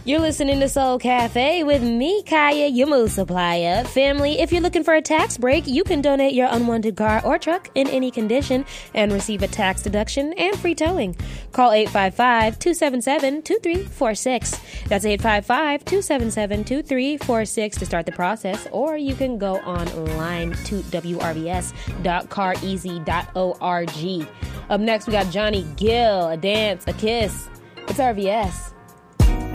You're listening to Soul Cafe with me, Kaya, your mood supplier. Family, if you're looking for a tax break, you can donate your unwanted car or truck in any condition and receive a tax deduction and free towing. Call 855-277-2346. That's 855-277-2346 to start the process, or you can go online to wrbs.careasy.org. Up next, we got Johnny Gill, A Dance, A Kiss. It's RVS.